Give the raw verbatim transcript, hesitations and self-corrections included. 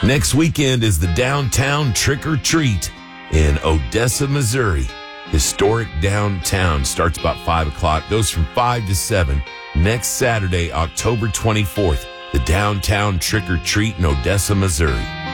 Next weekend is the Downtown Trick or Treat in Odessa, Missouri. Historic downtown starts about five o'clock, goes from five to seven. Next Saturday, October twenty-fourth, the Downtown Trick or Treat in Odessa, Missouri.